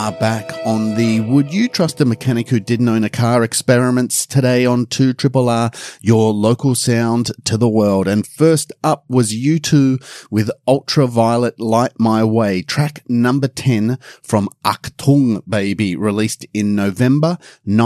are back on the Would You Trust a Mechanic Who Didn't Own a Car experiments today on 2RRR, your local sound to the world. And first up was U2 with Ultraviolet Light My Way, track number 10 from Achtung Baby, released in November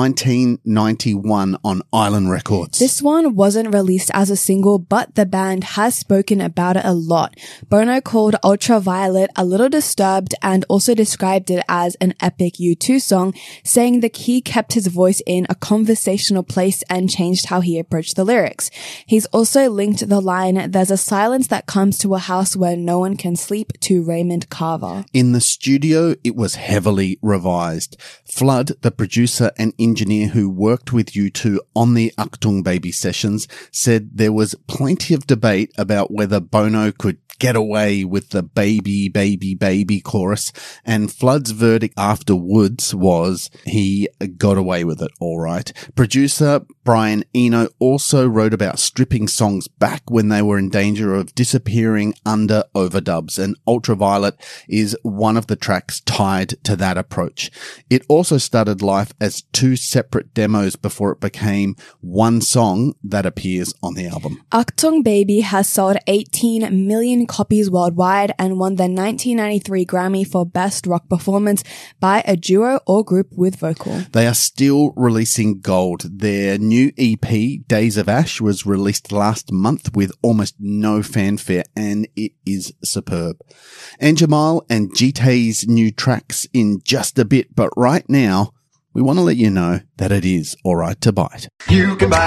1991 on Island Records. This one wasn't released as a single, but the band has spoken about it a lot. Bono called Ultraviolet a little disturbed and also described it as an epic U2 song, saying the key kept his voice in a conversational place and changed how he approached the lyrics. He's also linked the line, "There's a silence that comes to a house where no one can sleep," to Raymond Carver. In the studio, it was heavily revised. Flood, the producer and engineer who worked with U2 on the Achtung Baby sessions, said there was plenty of debate about whether Bono could get away with the baby, baby, baby chorus, and Flood's verdict afterwards was he got away with it all right. Producer Brian Eno also wrote about stripping songs back when they were in danger of disappearing under overdubs, and Ultraviolet is one of the tracks tied to that approach. It also started life as two separate demos before it became one song that appears on the album. Achtung Baby has sold 18 million copies worldwide and won the 1993 Grammy for Best Rock Performance by a duo or group with vocal. They are still releasing gold. Their new EP, Days of Ash, was released last month with almost no fanfare, and it is superb. And Jamal and GT's new tracks in just a bit, but right now, we want to let you know that it is alright to bite. You can buy